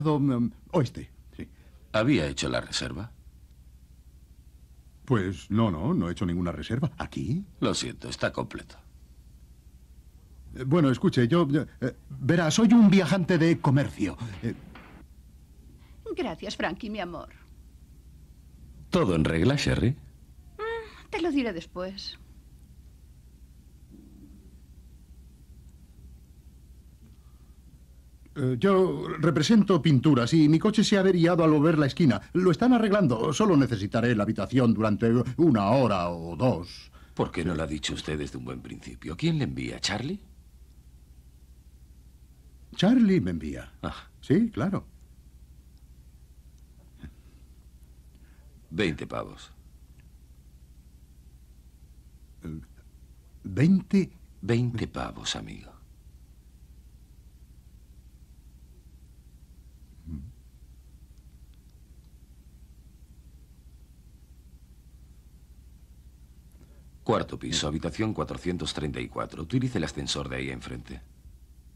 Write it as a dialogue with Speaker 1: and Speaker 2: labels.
Speaker 1: Oeste, sí.
Speaker 2: ¿Había hecho la reserva?
Speaker 1: Pues no he hecho ninguna reserva. ¿Aquí?
Speaker 2: Lo siento, está completo.
Speaker 1: Bueno, escuche, verá, soy un viajante de comercio.
Speaker 3: Gracias, Frankie, mi amor.
Speaker 2: ¿Todo en regla, Sherry?
Speaker 3: Te lo diré después.
Speaker 1: Yo represento pinturas y mi coche se ha averiado al volver la esquina. Lo están arreglando. Solo necesitaré la habitación durante 1 hora o 2.
Speaker 2: ¿Por qué no lo ha dicho usted desde un buen principio? ¿Quién le envía? ¿Charlie?
Speaker 1: Charlie me envía.
Speaker 2: Ah.
Speaker 1: Sí, claro.
Speaker 2: 20 pavos.
Speaker 1: 20.
Speaker 2: 20 pavos, amigo. Cuarto piso, habitación 434. Utilice el ascensor de ahí enfrente.